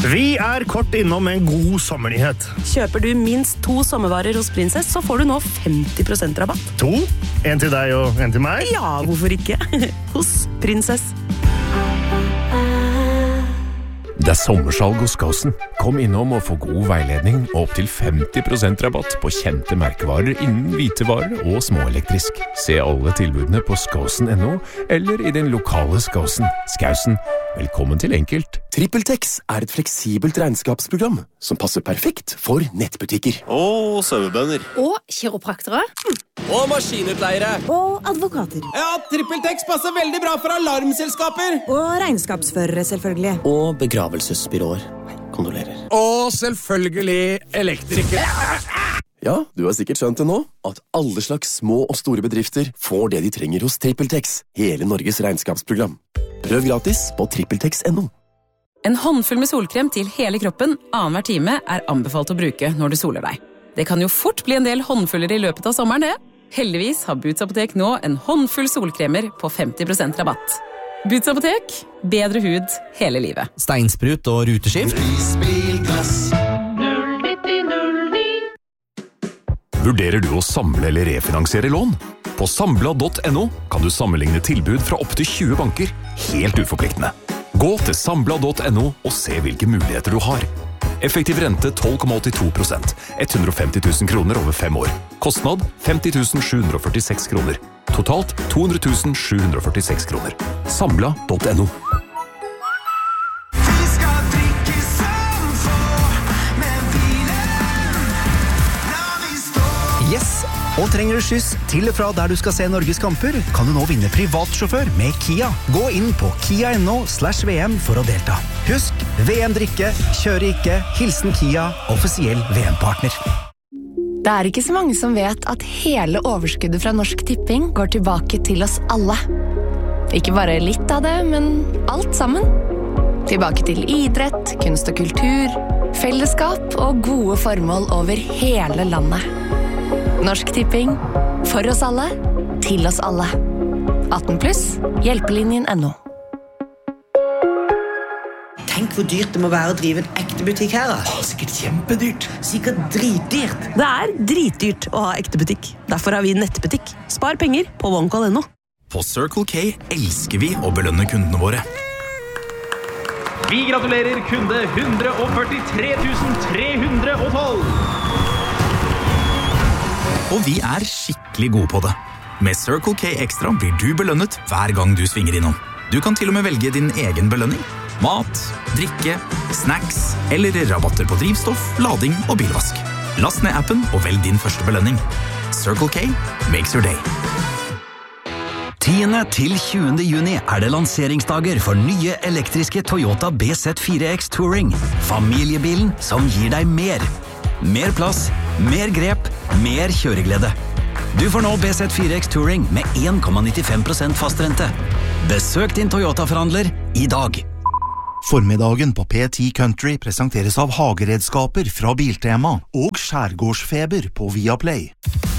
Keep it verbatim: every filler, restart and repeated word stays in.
Vi er kort innom en god sommernyhet. Kjøper du minst to sommervarer hos Princess, så får du nå femti prosent rabatt. To? En til deg og en til meg? Ja, hvorfor ikke? Hos Princess. Det er sommersalg hos Skåsen. Kom innom og få god veiledning og opp til femti prosent rabatt på kjente merkevarer innen hvitevarer og småelektrisk. Se alle tilbudene på skåsen punktum no eller i den lokale Skåsen. Skausen, velkommen til enkelt. TrippelTex er et fleksibelt regnskapsprogram som passer perfekt for nettbutikker. Og sauebønder. Og kiropraktere. Og maskinutleiere. Og advokater. Ja, TrippelTex passer veldig bra for alarmselskaper. Og regnskapsførere, selvfølgelig. Og begravelsesbyråer. Kondolerer. Og selvfølgelig elektrikere. Ja, du har sikkert skjønt det nå, at alle slags små og store bedrifter får det de trenger hos TrippelTex, hele Norges regnskapsprogram. Prøv gratis på trippeltex punktum no. En håndfull med solkrem til hele kroppen annenhver time er anbefalt å bruke når du soler deg. Det kan jo fort bli en del håndfuller i løpet av sommeren, det. Heldigvis har Boots Apotek nå en håndfull solkremer på femti prosent rabatt. Boots Apotek, bedre hud hele livet. Steinsprut og ruteskift. Vurderer du å samle eller refinansiere lån? På Sambla punktum no kan du sammenligne tilbud fra opp til tjue banker, helt uforpliktende. Gå til Sambla punktum no og se hvilke muligheter du har. Effektiv rente tolv komma åttito prosent, hundre og femti tusen kroner over fem år. Kostnad femti tusen sju hundre og førtiseks kroner. Totalt to hundre tusen sju hundre og førtiseks kroner. Sambla punktum no. Yes! Og trenger du skyss til og fra der du skal se Norges kamper, kan du nå vinne privatsjåfør med Kia. Gå inn på kia punktum no slash V M for å delta. Husk, V M-drikke, kjøre ikke, hilsen Kia, offisiell V M-partner. Det er ikke så mange som vet at hele overskuddet fra Norsk Tipping går tilbake til oss alle. Ikke bare litt av det, men alt sammen. Tilbake til idrett, kunst og kultur, fellesskap og gode formål over hele landet. Norsk Tipping. For oss alle. Til oss alle. atten pluss. Hjelpelinjen punktum no. Tenk hvor dyrt det må være å drive en ekte butikk her, da. Å, sikkert kjempedyrt. Sikkert dritdyrt. Det er dritdyrt å ha ekte butikk. Derfor har vi nettbutikk. Spar penger på OneCall punktum no. På Circle K elsker vi å belønne kundene våre. Vi gratulerer kunde one hundred forty-three thousand three hundred twelve. Og vi er skikkelig gode på det. Med Circle K Extra blir du belønnet hver gang du svinger innom. Du kan til og med velge din egen belønning. Mat, drikke, snacks eller rabatter på drivstoff, lading og bilvask. Last ned appen og velg din første belønning. Circle K makes your day. tiende til tjuende juni er det lanseringsdager for nye elektriske Toyota B Z four X Touring. Familiebilen som gir deg mer. Mer plass, mer grep, mer kjøreglede. Du får nå B Z four X Touring med one komma nittifem prosent fastrente. Besøk din Toyota-forhandler i dag. Formiddagen på P ti Country presenteres av hageredskaper fra Biltema og skjærgårdsfeber på Viaplay.